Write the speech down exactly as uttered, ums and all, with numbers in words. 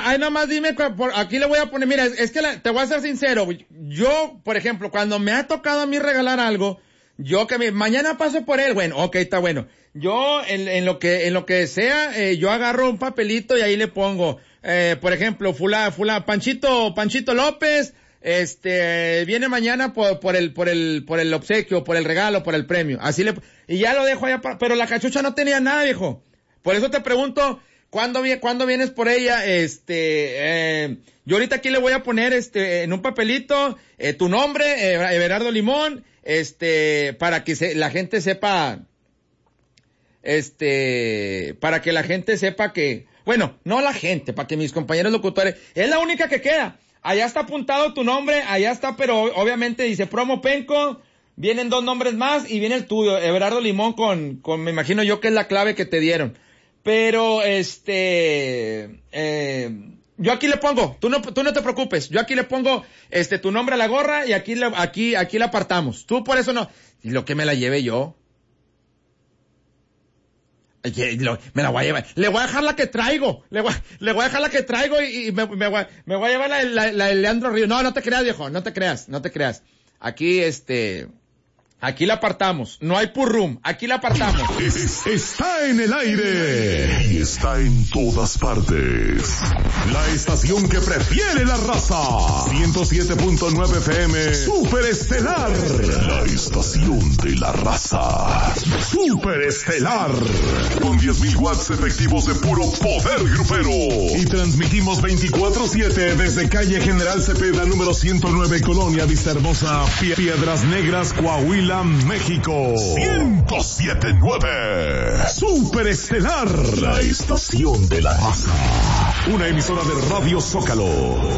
ahí nomás dime, por, aquí le voy a poner, mira, es, es que la, te voy a ser sincero, yo, por ejemplo, cuando me ha tocado a mí regalar algo, yo que me, mañana paso por él, bueno, ok, está bueno. Yo, en, en lo que, en lo que sea, eh, yo agarro un papelito y ahí le pongo, eh, por ejemplo, fula, fula, Panchito, Panchito López, este, viene mañana por, por el, por el, por el obsequio, por el regalo, por el premio. Así le, y ya lo dejo allá, para, pero la cachucha no tenía nada, viejo. Por eso te pregunto, ¿cuándo, ¿cuándo vienes por ella? Este, eh, yo ahorita aquí le voy a poner, este, en un papelito, eh, tu nombre, eh, Everardo Limón, este, para que se, la gente sepa, este, para que la gente sepa que, bueno, no la gente, para que mis compañeros locutores, es la única que queda. Allá está apuntado tu nombre, allá está, pero obviamente dice Promo Penco, vienen dos nombres más y viene el tuyo, Everardo Limón con, con, me imagino yo que es la clave que te dieron. Pero, este, eh, yo aquí le pongo, tú no, tú no te preocupes, yo aquí le pongo, este, tu nombre a la gorra y aquí, le, aquí, aquí la apartamos. Tú por eso no, y lo que me la lleve yo. Me la voy a llevar, le voy a dejar la que traigo, le voy, le voy a dejar la que traigo y, y me, me, voy, me voy a llevar la, la, la de Leandro Río. No, no te creas, viejo, no te creas, no te creas. Aquí, este, aquí la apartamos, no hay purrum, aquí la apartamos. Es, está en el aire y está en todas partes. La estación que prefiere la raza. ciento siete punto nueve F M, Super Estelar. La estación de la raza. Super Estelar. Con diez mil watts efectivos de puro poder grupero. Y transmitimos veinticuatro siete desde calle General Cepeda, número ciento nueve, Colonia Vista Hermosa, Piedras Negras, Coahuila, México. ciento siete punto nueve. Super Estelar. La estación de la raza. Una emisora de Radio Zócalo.